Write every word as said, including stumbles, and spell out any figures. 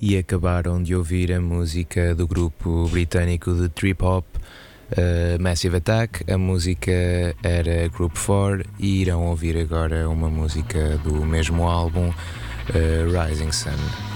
e acabaram de ouvir a música do grupo britânico de trip hop uh, Massive Attack. A música era Group quatro e irão ouvir agora uma música do mesmo álbum, uh, Rising Sun.